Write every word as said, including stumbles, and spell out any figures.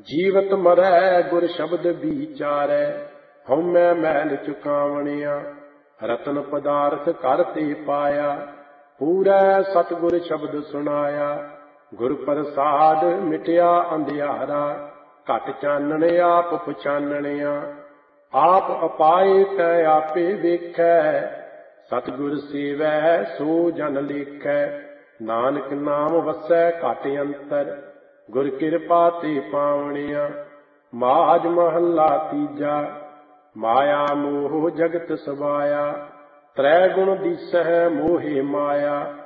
ਜੀਵਤ ਮਰੈ ਗੁਰ ਸ਼ਬਦ ਵਿਚਾਰੈ, ਹਉਮੈ ਮੈਲ ਚੁਕਾਵਣਿਆ। ਰਤਨ ਪਦਾਰਥ ਕਰ ਤੇ ਪਾਇਆ, ਪੂਰੈ ਸਤਿਗੁਰ ਸ਼ਬਦ ਸੁਣਾਇਆ। ਗੁਰ ਪ੍ਰਸਾਦ ਮਿਟਿਆ ਅੰਧਿਆਰਾ, ਘਟ ਚਾਨਣ ਆਪ ਪਛਾਨਣਿਆ। ਆਪ ਅਪਾਏ ਤੈ ਆਪੇ ਵੇਖੈ, ਸਤਿਗੁਰ ਸੇਵੈ ਸੋ ਜਨ ਲੇਖੈ। ਨਾਨਕ ਨਾਮ ਵਸੈ ਘਟ ਅੰਤਰ, ਗੁਰ ਕਿਰਪਾ ਤੇ ਪਾਵਣਿਆ। ਮਾਝ ਮਹੱਲਾ ਤੀਜਾ। ਮਾਇਆ ਮੋਹ ਜਗਤ ਸਵਾਇਆ, ਤ੍ਰੈ ਗੁਣ ਦੀਸਹਿ ਮੋਹਿ ਮਾਇਆ।